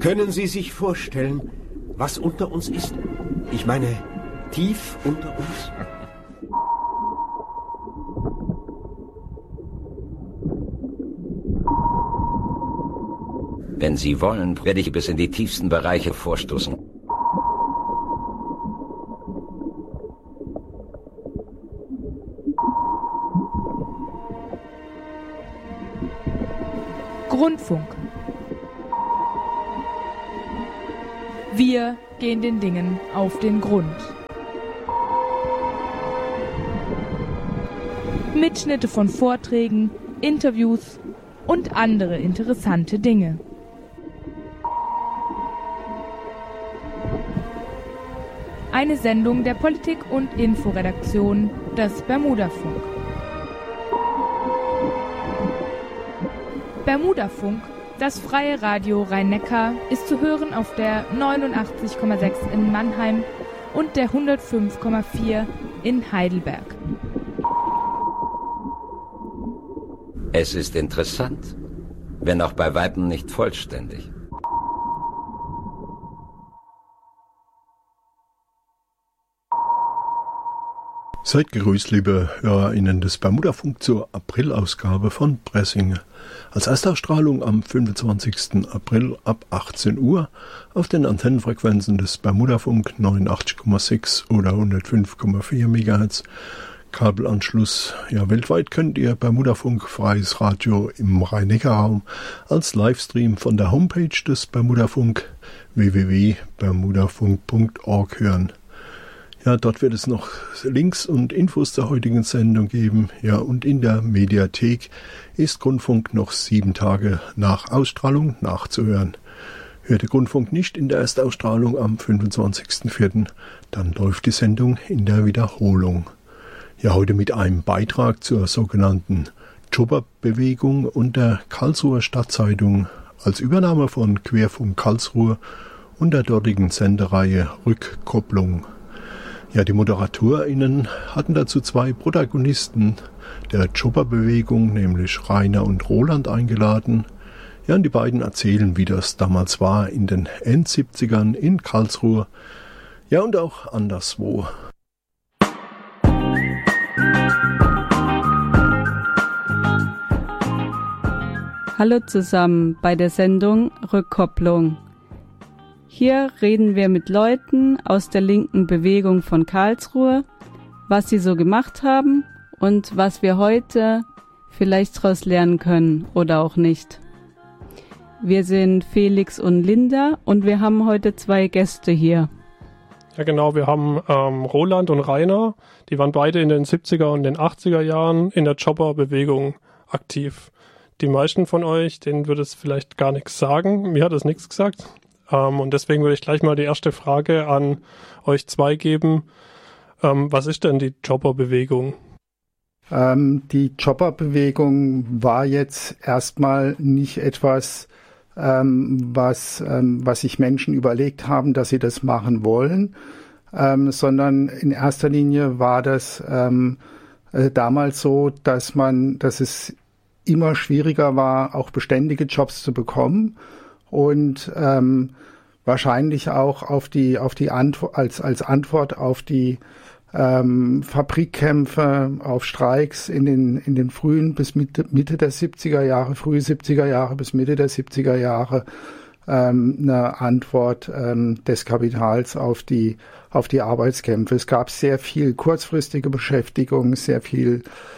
Können Sie sich vorstellen, was unter uns ist? Ich meine, tief unter uns? Wenn Sie wollen, werde ich bis in die tiefsten Bereiche vorstoßen. Grundfunk. Wir gehen den Dingen auf den Grund. Mitschnitte von Vorträgen, Interviews und andere interessante Dinge. Eine Sendung der Politik- und Inforedaktion des Bermudafunk. Bermudafunk, das freie Radio Rhein-Neckar, ist zu hören auf der 89,6 in Mannheim und der 105,4 in Heidelberg. Es ist interessant, wenn auch bei weitem nicht vollständig. Seid gegrüßt, liebe HörerInnen des Bermudafunk zur Aprilausgabe von Pressing. Als Erstausstrahlung am 25. April ab 18 Uhr auf den Antennenfrequenzen des Bermudafunk 89,6 oder 105,4 MHz. Kabelanschluss. Ja, weltweit könnt ihr Bermudafunk, freies Radio im Rhein-Neckar-Raum, als Livestream von der Homepage des Bermudafunk www.bermudafunk.org hören. Ja, dort wird es noch Links und Infos zur heutigen Sendung geben. Ja, und in der Mediathek ist Grundfunk noch 7 Tage nach Ausstrahlung nachzuhören. Hört der Grundfunk nicht in der Erstausstrahlung am 25.04., dann läuft die Sendung in der Wiederholung. Ja, heute mit einem Beitrag zur sogenannten Jobberbewegung und der Karlsruher Stadtzeitung als Übernahme von Querfunk Karlsruhe und der dortigen Sendereihe Rückkopplung. Ja, die ModeratorInnen hatten dazu 2 Protagonisten der Jobberbewegung, nämlich Rainer und Roland, eingeladen. Ja, und die beiden erzählen, wie das damals war in den End-70ern in Karlsruhe. Ja, und auch anderswo. Hallo zusammen bei der Sendung Rückkopplung. Hier reden wir mit Leuten aus der linken Bewegung von Karlsruhe, was sie so gemacht haben und was wir heute vielleicht daraus lernen können oder auch nicht. Wir sind Felix und Linda und wir haben heute 2 Gäste hier. Ja genau, wir haben Roland und Rainer, die waren beide in den 70er und den 80er Jahren in der Jobberbewegung aktiv. Die meisten von euch, denen würde es vielleicht gar nichts sagen, mir hat es nichts gesagt. Und deswegen würde ich gleich mal die erste Frage an euch 2 geben. Was ist denn die Jobberbewegung? Die Jobberbewegung war jetzt erstmal nicht etwas, was sich Menschen überlegt haben, dass sie das machen wollen, sondern in erster Linie war das damals so, dass es immer schwieriger war, auch beständige Jobs zu bekommen. Und wahrscheinlich auch auf die Antwort, als Antwort auf die Fabrikkämpfe, auf Streiks in den frühen bis Mitte der 70er Jahre, frühe 70er Jahre bis Mitte der 70er Jahre eine Antwort des Kapitals auf die Arbeitskämpfe. Es gab sehr viel kurzfristige Beschäftigung, sehr viel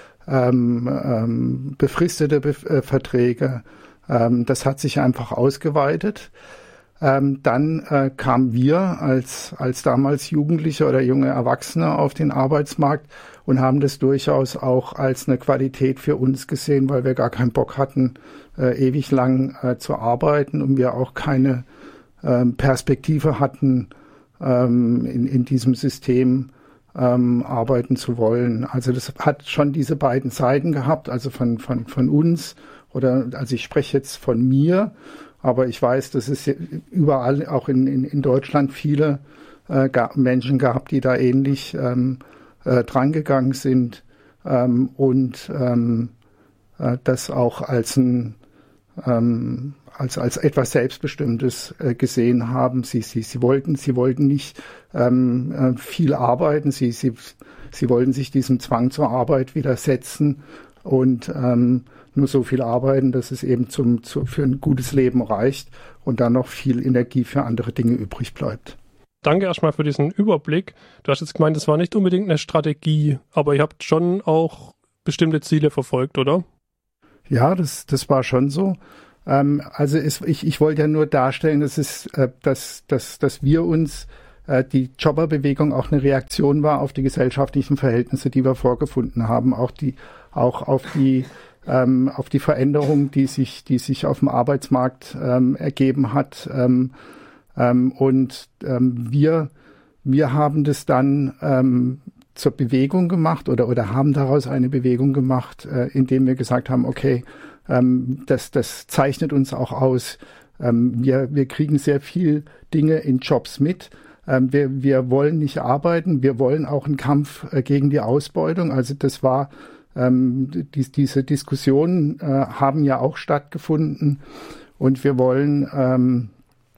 befristete Verträge. Das hat sich einfach ausgeweitet. Dann kamen wir als damals Jugendliche oder junge Erwachsene auf den Arbeitsmarkt und haben das durchaus auch als eine Qualität für uns gesehen, weil wir gar keinen Bock hatten, ewig lang zu arbeiten und wir auch keine Perspektive hatten, in diesem System arbeiten zu wollen. Also das hat schon diese beiden Seiten gehabt, also von uns. Also ich spreche jetzt von mir, aber ich weiß, dass es überall, auch in Deutschland, viele Menschen gab, die da ähnlich drangegangen sind und das auch als als etwas Selbstbestimmtes gesehen haben. Sie wollten nicht viel arbeiten. Sie wollten sich diesem Zwang zur Arbeit widersetzen und nur so viel arbeiten, dass es eben für ein gutes Leben reicht und dann noch viel Energie für andere Dinge übrig bleibt. Danke erstmal für diesen Überblick. Du hast jetzt gemeint, es war nicht unbedingt eine Strategie, aber ihr habt schon auch bestimmte Ziele verfolgt, oder? Ja, das war schon so. Also ich wollte ja nur darstellen, dass wir uns die Jobberbewegung auch eine Reaktion war auf die gesellschaftlichen Verhältnisse, die wir vorgefunden haben, auch auf die Veränderung, die sich auf dem Arbeitsmarkt ergeben hat. Wir haben das dann zur Bewegung gemacht oder haben daraus eine Bewegung gemacht, indem wir gesagt haben, okay, das zeichnet uns auch aus. Wir kriegen sehr viel Dinge in Jobs mit. Wir wollen nicht arbeiten, wir wollen auch einen Kampf gegen die Ausbeutung. Also das war, diese Diskussionen haben ja auch stattgefunden und wir wollen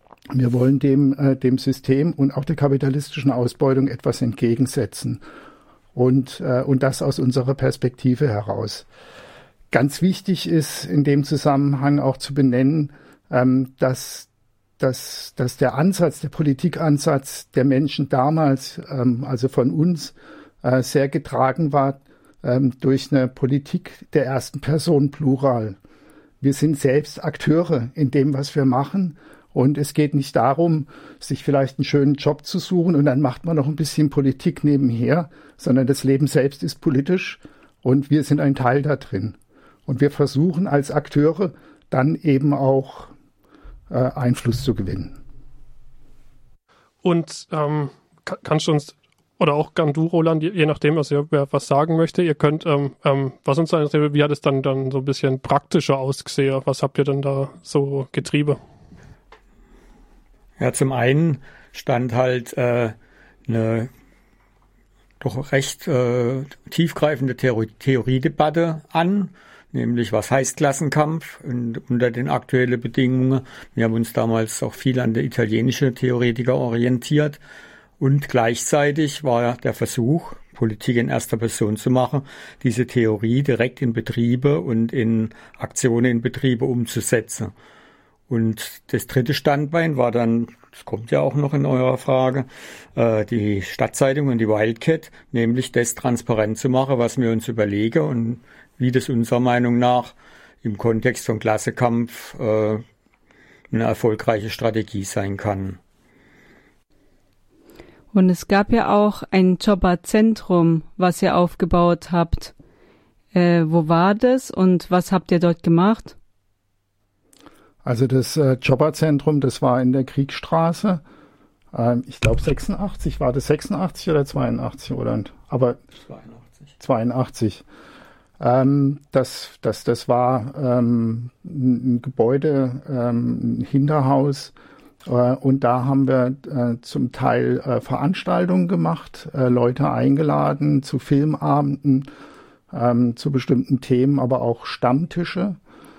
dem System und auch der kapitalistischen Ausbeutung etwas entgegensetzen und das aus unserer Perspektive heraus. Ganz wichtig ist in dem Zusammenhang auch zu benennen, dass der Politikansatz der Menschen damals, also von uns, sehr getragen war durch eine Politik der ersten Person Plural. Wir sind selbst Akteure in dem, was wir machen. Und es geht nicht darum, sich vielleicht einen schönen Job zu suchen und dann macht man noch ein bisschen Politik nebenher, sondern das Leben selbst ist politisch und wir sind ein Teil da drin. Und wir versuchen als Akteure dann eben auch Einfluss zu gewinnen. Und kannst du uns, oder auch gern du, Roland, je nachdem, also wer was sagen möchte, ihr könnt, was uns interessiert, wie hat es dann so ein bisschen praktischer ausgesehen? Was habt ihr denn da so getrieben? Ja, zum einen stand halt eine doch recht tiefgreifende Theoriedebatte an, nämlich was heißt Klassenkampf unter den aktuellen Bedingungen. Wir haben uns damals auch viel an der italienischen Theoretiker orientiert und gleichzeitig war der Versuch, Politik in erster Person zu machen, diese Theorie direkt in Betriebe und in Aktionen in Betriebe umzusetzen. Und das dritte Standbein war dann, das kommt ja auch noch in eurer Frage, die Stadtzeitung und die Wildcat, nämlich das transparent zu machen, was wir uns überlegen und wie das unserer Meinung nach im Kontext von Klassenkampf eine erfolgreiche Strategie sein kann. Und es gab ja auch ein Jobberzentrum, was ihr aufgebaut habt. Wo war das und was habt ihr dort gemacht? Also das Jobberzentrum, das war in der Kriegstraße. Ich glaube 86, war das 86 oder 82, Roland? Aber 82. Das war ein Gebäude, ein Hinterhaus. Und da haben wir zum Teil Veranstaltungen gemacht, Leute eingeladen zu Filmabenden, zu bestimmten Themen, aber auch Stammtische.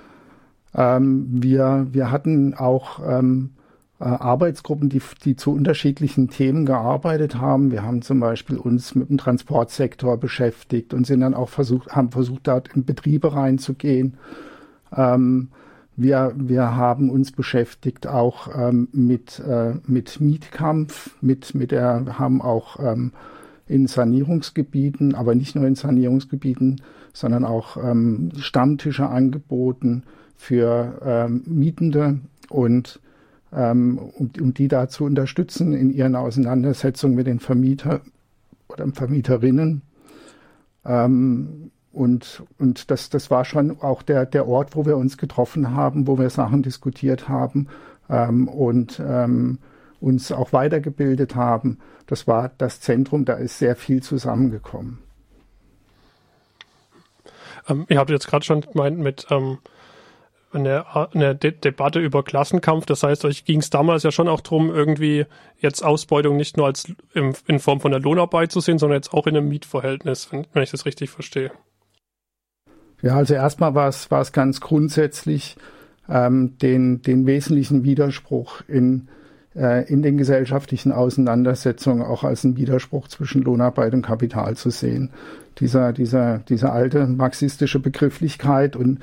Wir hatten auch Arbeitsgruppen, die zu unterschiedlichen Themen gearbeitet haben. Wir haben zum Beispiel uns mit dem Transportsektor beschäftigt und sind dann auch haben versucht, dort in Betriebe reinzugehen. Wir haben uns beschäftigt auch mit Mietkampf, haben auch in Sanierungsgebieten, aber nicht nur in Sanierungsgebieten, sondern auch Stammtische angeboten für Mietende und um die da zu unterstützen in ihren Auseinandersetzungen mit den Vermieter oder Vermieterinnen. Und das war schon auch der Ort, wo wir uns getroffen haben, wo wir Sachen diskutiert haben und uns auch weitergebildet haben. Das war das Zentrum, da ist sehr viel zusammengekommen. Ihr habt jetzt gerade schon gemeint mit eine Debatte über Klassenkampf. Das heißt, euch ging es damals ja schon auch darum, irgendwie jetzt Ausbeutung nicht nur als in Form von der Lohnarbeit zu sehen, sondern jetzt auch in einem Mietverhältnis, wenn ich das richtig verstehe. Ja, also erstmal war es ganz grundsätzlich den wesentlichen Widerspruch in den gesellschaftlichen Auseinandersetzungen auch als einen Widerspruch zwischen Lohnarbeit und Kapital zu sehen. Diese alte marxistische Begrifflichkeit und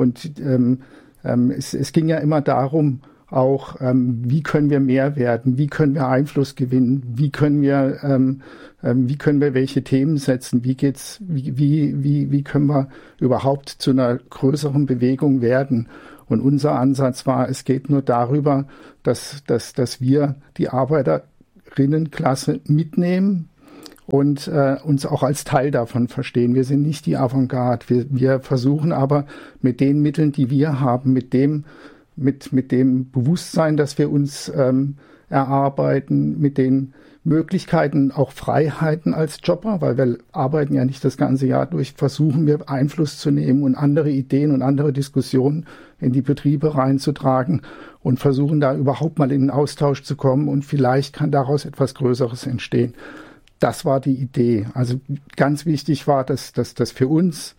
es ging ja immer darum, auch wie können wir mehr werden, wie können wir Einfluss gewinnen, wie können wir welche Themen setzen, wie können wir überhaupt zu einer größeren Bewegung werden. Und unser Ansatz war, es geht nur darüber, dass wir die Arbeiterinnenklasse mitnehmen und uns auch als Teil davon verstehen. Wir sind nicht die Avantgarde. Wir versuchen aber mit den Mitteln, die wir haben, mit dem Bewusstsein, dass wir uns erarbeiten, mit den Möglichkeiten, auch Freiheiten als Jobber, weil wir arbeiten ja nicht das ganze Jahr durch, versuchen wir Einfluss zu nehmen und andere Ideen und andere Diskussionen in die Betriebe reinzutragen und versuchen da überhaupt mal in den Austausch zu kommen und vielleicht kann daraus etwas Größeres entstehen. Das war die Idee. Also ganz wichtig war, dass für uns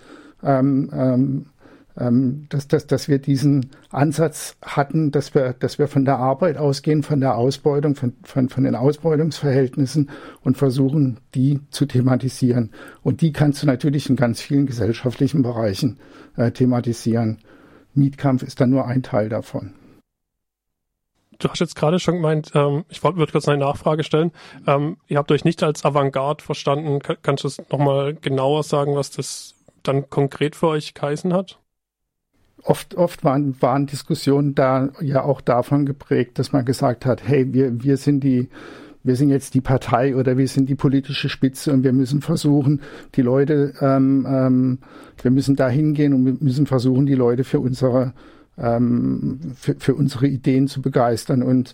dass wir diesen Ansatz hatten, dass wir von der Arbeit ausgehen, von der Ausbeutung, von den Ausbeutungsverhältnissen und versuchen, die zu thematisieren. Und die kannst du natürlich in ganz vielen gesellschaftlichen Bereichen thematisieren. Mietkampf ist dann nur ein Teil davon. Du hast jetzt gerade schon gemeint, ich würde kurz eine Nachfrage stellen. Ihr habt euch nicht als Avantgarde verstanden. Kannst du es nochmal genauer sagen, was das dann konkret für euch geheißen hat? Oft waren Diskussionen da ja auch davon geprägt, dass man gesagt hat, hey, wir sind jetzt die Partei oder wir sind die politische Spitze und wir müssen versuchen, die Leute, wir müssen da hingehen und wir müssen versuchen, die Leute für unsere Ideen zu begeistern und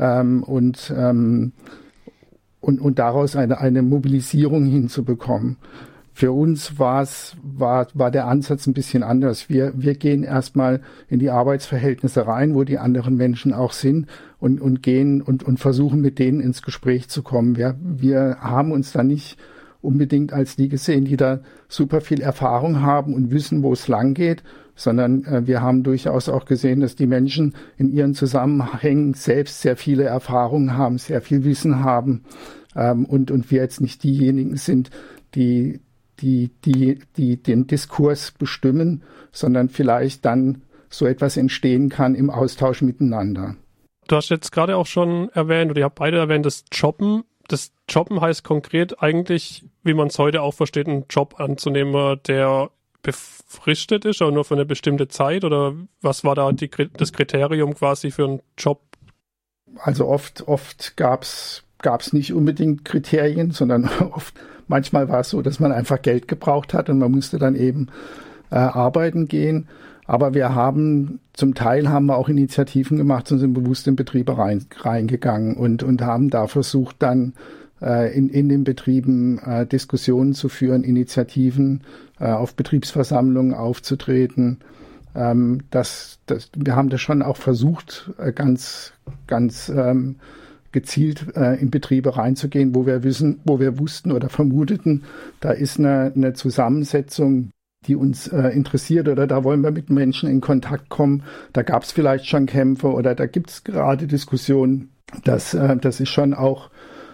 daraus eine Mobilisierung hinzubekommen. Für uns war der Ansatz ein bisschen anders. Wir gehen erstmal in die Arbeitsverhältnisse rein, wo die anderen Menschen auch sind und gehen und versuchen mit denen ins Gespräch zu kommen. Wir haben uns da nicht unbedingt als die gesehen, die da super viel Erfahrung haben und wissen, wo es lang geht, sondern wir haben durchaus auch gesehen, dass die Menschen in ihren Zusammenhängen selbst sehr viele Erfahrungen haben, sehr viel Wissen haben und wir jetzt nicht diejenigen sind, die den Diskurs bestimmen, sondern vielleicht dann so etwas entstehen kann im Austausch miteinander. Du hast jetzt gerade auch schon erwähnt, oder ihr habt beide erwähnt, das Jobben. Das Jobben heißt konkret eigentlich, wie man es heute auch versteht, einen Job anzunehmen, der befristet ist, oder nur für eine bestimmte Zeit, oder was war da das Kriterium quasi für einen Job? Also oft gab's nicht unbedingt Kriterien, sondern manchmal war es so, dass man einfach Geld gebraucht hat und man musste dann eben arbeiten gehen. Aber zum Teil haben wir auch Initiativen gemacht und sind bewusst in Betriebe reingegangen und haben da versucht, dann in den Betrieben Diskussionen zu führen, Initiativen auf Betriebsversammlungen aufzutreten. Wir haben das schon auch versucht, ganz gezielt in Betriebe reinzugehen, wo wir wussten oder vermuteten, da ist eine Zusammensetzung, die uns interessiert, oder da wollen wir mit Menschen in Kontakt kommen. Da gab es vielleicht schon Kämpfe oder da gibt es gerade Diskussionen. Das ist schon auch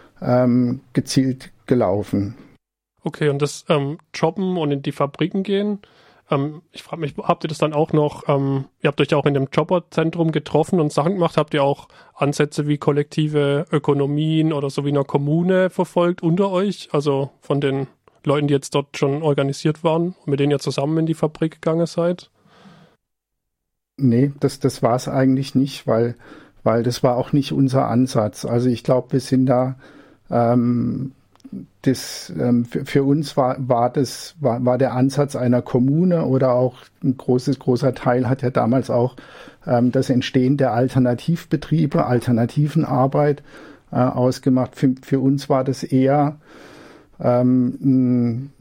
gezielt gelaufen. Okay, und das Jobben und in die Fabriken gehen, ich frage mich, habt ihr das dann auch noch, ihr habt euch auch in dem Jobberzentrum getroffen und Sachen gemacht, habt ihr auch Ansätze wie kollektive Ökonomien oder so wie einer Kommune verfolgt unter euch, also von den Leuten, die jetzt dort schon organisiert waren und mit denen ihr zusammen in die Fabrik gegangen seid? Nee, das war es eigentlich nicht, weil das war auch nicht unser Ansatz. Also ich glaube, wir sind da für uns war der Ansatz einer Kommune oder auch ein großer Teil hat ja damals auch das Entstehen der Alternativbetriebe, Alternativenarbeit ausgemacht. Für uns war das eher ein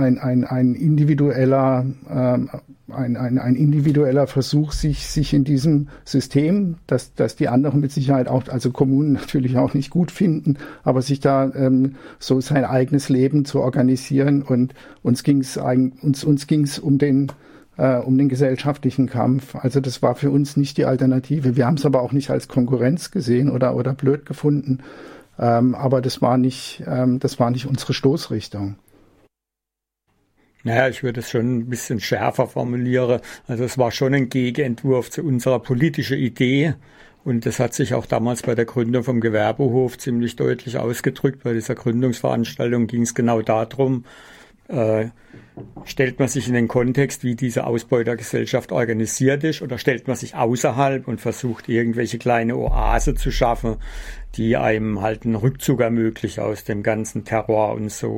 individueller Versuch, sich in diesem System, dass die anderen mit Sicherheit auch, also Kommunen natürlich auch nicht gut finden, aber sich da so sein eigenes Leben zu organisieren. Und uns ging's um den um den gesellschaftlichen Kampf. Also das war für uns nicht die Alternative. Wir haben es aber auch nicht als Konkurrenz gesehen oder blöd gefunden. Aber das war nicht unsere Stoßrichtung. Naja, ich würde es schon ein bisschen schärfer formulieren. Also es war schon ein Gegenentwurf zu unserer politischen Idee. Und das hat sich auch damals bei der Gründung vom Gewerbehof ziemlich deutlich ausgedrückt. Bei dieser Gründungsveranstaltung ging es genau darum, stellt man sich in den Kontext, wie diese Ausbeutergesellschaft organisiert ist, oder stellt man sich außerhalb und versucht, irgendwelche kleine Oase zu schaffen, die einem halt einen Rückzug ermöglicht aus dem ganzen Terror und so.